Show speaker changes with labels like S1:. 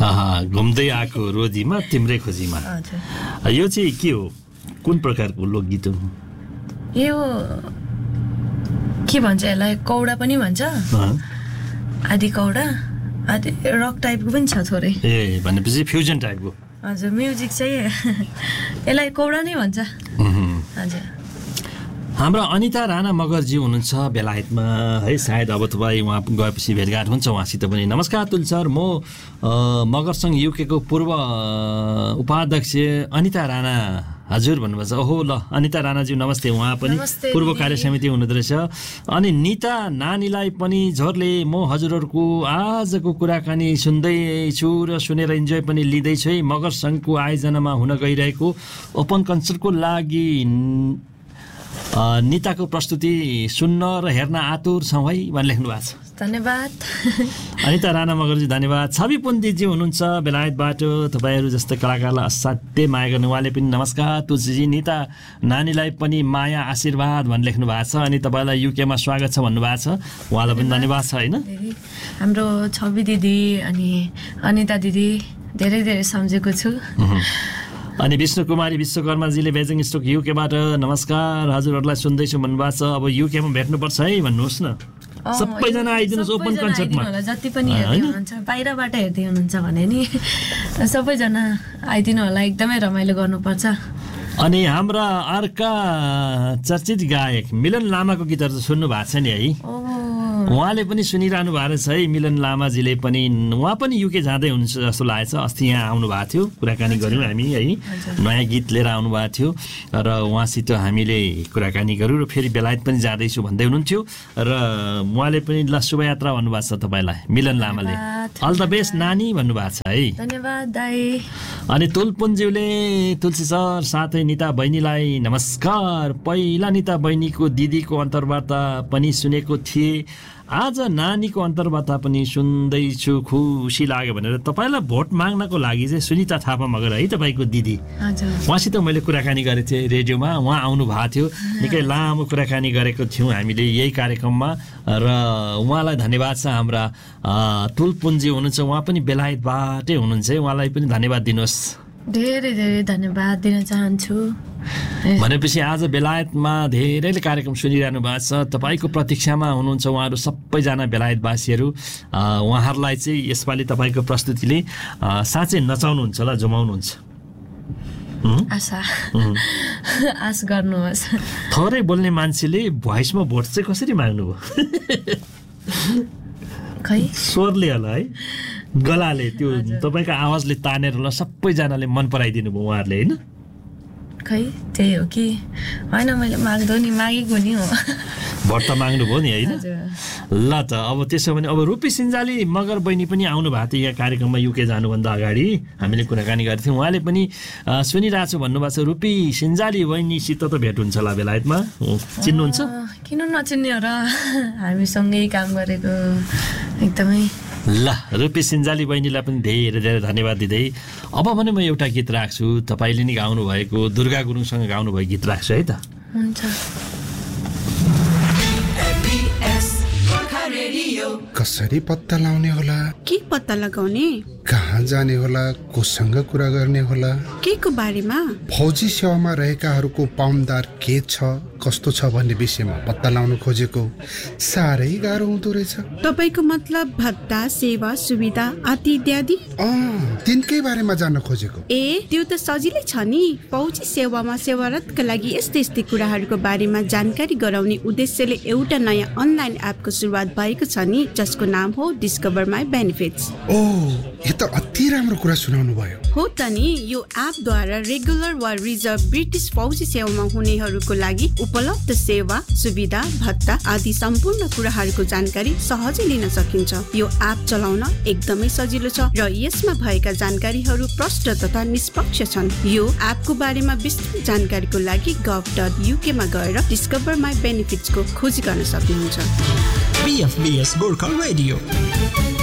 S1: घुम्दै आएको रोजीमा तिम्रै खोजीमा। यो चाहिँ के हो, कुन प्रकारको लोकगीत हो?
S2: यो के भन्छ यसलाई, कौडा पनि भन्छ, आदि कौडा आदि रक टाइपको पनि छ थोरै।
S1: ए भनेपछि फ्युजन टाइपको।
S2: हजुर, म्युजिक चाहिँ यसलाई कौडा नै भन्छ। हजुर।
S1: हाम्रो अनिता राणा मगरजी हुनुहुन्छ बेलायतमा है, सायद अब तपाईँ उहाँ गएपछि भेटघाट हुन्छ उहाँसित पनि। नमस्कार तुल सर, म मगरसङ्घ युकेको पूर्व उपाध्यक्ष अनिता राणा हजुर भन्नुभएको छ। ओहो ल अनिता राणाज्यू नमस्ते। उहाँ पनि पूर्व कार्य समिति हुनुहुँदो रहेछ। अनि निता नानीलाई पनि झोरले म हजुरहरूको आजको कुराकानी सुन्दैछु र सुनेर इन्जोय पनि लिँदैछु है। मगर सङ्घको आयोजनामा हुन गइरहेको ओपन कन्सर्टको लागि निताको प्रस्तुति सुन्न र हेर्न आतुर छौँ है भनेर लेख्नु भएको छ।
S2: धन्यवाद
S1: अनिता राणा मगरजी, धन्यवाद। छवि पुन्दिजी हुनुहुन्छ बेलायतबाट, तपाईँहरू जस्तै कलाकारलाई असाध्यै माया गर्ने उहाँले पनि नमस्कार तुलसीजी, निता नानीलाई पनि माया आशीर्वाद भनेर लेख्नु भएको छ। अनि तपाईँलाई युकेमा स्वागत छ भन्नुभएको छ, उहाँलाई पनि धन्यवाद छ होइन।
S2: हाम्रो छवि दिदी अनि अनिता दिदी धेरै धेरै सम्झेको छु।
S1: अनि विष्णु कुमारी विश्वकर्माजीले बेजिङ स्टोक युकेबाट नमस्कार, हजुरहरूलाई सुन्दैछु भन्नुभएको छ। अब युकेमा भेट्नुपर्छ है भन्नुहोस् न, सबैजना आइदिनुहोस् ओपन कन्सर्टमा।
S2: जति पनि हेर्दै हुनुहुन्छ, बाहिरबाट हेर्दै हुनुहुन्छ भने नि सबैजना आइदिनु होला, एकदमै रमाइलो गर्नुपर्छ।
S1: अनि हाम्रा अर्का चर्चित गायक मिलन लामाको गीतहरू त सुन्नु भएको छ नि है, उहाँले पनि सुनिरहनु भएको छ है। मिलन लामाजीले पनि, उहाँ पनि युके जाँदै हुनुहुन्छ जस्तो लागेको छ। अस्ति यहाँ आउनु भएको थियो, कुराकानी गऱ्यौँ हामी है, नयाँ गीत लिएर आउनुभएको थियो र उहाँसित हामीले कुराकानी गऱ्यौँ र फेरि बेलायत पनि जाँदैछु भन्दै हुनुहुन्थ्यो र उहाँले पनि ल शुभयात्रा भन्नुभएको छ तपाईँलाई। मिलन लामाले अल द बेस्ट नानी भन्नुभएको छ है।
S2: धन्यवाद दाई।
S1: अनि तुलपुन्ज्यूले तुलसी सर साथै निता बहिनीलाई नमस्कार। पहिला निता बहिनीको दिदीको अन्तर्वार्ता पनि सुनेको थिएँ, आज नानीको अन्तर्वार्ता पनि सुन्दैछु, खुसी लाग्यो भनेर तपाईँलाई भोट माग्नको लागि चाहिँ सुनिता थापा मगर है तपाईँको दिदी, उहाँसित मैले कुराकानी गरेको थिएँ रेडियोमा, उहाँ आउनु भएको थियो। निकै लामो कुराकानी गरेको थियौँ हामीले यही कार्यक्रममा र उहाँलाई धन्यवाद छ। हाम्रा तुलपुन्जी हुनुहुन्छ, उहाँ पनि बेलायतबाटै हुनुहुन्छ, उहाँलाई पनि धन्यवाद दिनुहोस्।
S2: धेरै धेरै धन्यवाद दिन चाहन्छु।
S1: भनेपछि आज बेलायतमा धेरैले कार्यक्रम सुनिरहनु भएको छ, तपाईँको प्रतीक्षामा हुनुहुन्छ उहाँहरू सबैजना बेलायतवासीहरू। उहाँहरूलाई चाहिँ यसपालि तपाईँको प्रस्तुतिले साँच्चै नचाउनुहुन्छ होला, जुमाउनुहुन्छ
S2: आशा आश गर्नुहोस्।
S1: थोरै बोल्ने मान्छेले भोइसमा भोट चाहिँ कसरी माग्नुभयो?
S2: खै
S1: स्वरले होला है, गलाले, त्यो तपाईँको आवाजले तानेर होला सबैजनाले मन पराइदिनु भयो उहाँहरूले होइन?
S2: खै त्यही हो कि होइन, मैले माग्दो नि मागेको नि हो,
S1: भोट त माग्नुभयो नि होइन? ल त अब त्यसो भने अब रुपी सिन्जाली मगर बहिनी पनि आउनु भएको थियो यहाँ कार्यक्रममा युके जानुभन्दा अगाडि हामीले कुराकानी गरेको थियौँ। उहाँले पनि सुनिरहेको छु भन्नुभएको छ। रुपी सिन्जाली बहिनीसित त भेट हुन्छ होला बेलायतमा, चिन्नुहुन्छ?
S2: किन नचिन्ने हो र, हामीसँगै काम गरेको एकदमै।
S1: ल रुपी सिन्जाली बहिनीलाई पनि धेरै धेरै धन्यवाद दिँदै अब भने म एउटा गीत राख्छु, तपाईँले नि गाउनु भएको दुर्गा गुरुङसँग गाउनु भएको गीत राख्छु है त।
S2: हुन्छ।
S3: कसरी पत्ता लाउने होला,
S4: के पत्ता लगाउने,
S3: कहाँ जाने होला, कोसँग कुरा गर्ने होला,
S4: के को बारेमा,
S3: फौजी सेवामा रहेकाहरूको पाउन्दार के छ कस्तो छ भन्ने विषयमा पत्ता लाउन खोजेको साह्रै गाह्रो हुँदो रहेछ।
S4: तपाईको मतलब भत्ता सेवा सुविधा आदि इत्यादि?
S3: तिनकै बारेमा जान्न खोजेको।
S4: ए त्यो त सजिलै छ नि, फौजी सेवामा सेवारतका लागि यस्तै यस्तै कुराहरूको बारेमा जानकारी गराउने उद्देश्यले एउटा नयाँ अनलाइन एपको सुरुवात भएको छ नि, जसको नाम हो डिस्कभर माई बेनिफिट्स।
S3: यो त अति राम्रो कुरा सुनाउनु भयो।
S4: हो त नि, यो एपद्वारा रेगुलर वा रिजर्भ ब्रिटिस फौजी सेवामा हुनेहरूको लागि उपलब्ध सेवा सुविधा भत्ता आदि सम्पूर्ण कुराहरूको जानकारी सहजै लिन सकिन्छ। यो एप चलाउन एकदमै सजिलो छ र यसमा भएका जानकारीहरू प्रष्ट तथा निष्पक्ष छन्। यो एपको बारेमा विस्तृत जानकारीको लागि gov.uk मा गएर डिस्कभर माई बेनिफिट्स को खोजी गर्न सक्नुहुन्छ।
S5: BFBS Gorkha radio.